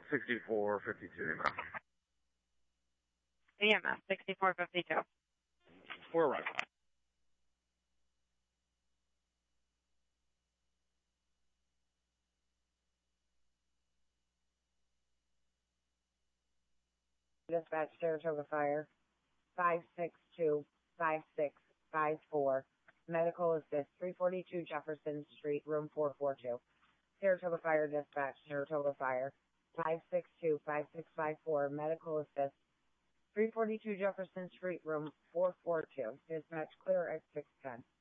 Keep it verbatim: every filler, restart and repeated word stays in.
sixty-four fifty-two E M S. E M S, sixty-four fifty-two. We're right. Dispatch, Saratoga Fire, five six two, five six five four. Medical assist, three forty-two Jefferson Street, room four four two. Saratoga Fire Dispatch, Saratoga Fire, five six two, five six five four. Medical assist, three forty-two Jefferson Street, room four four two. Dispatch clear at six ten.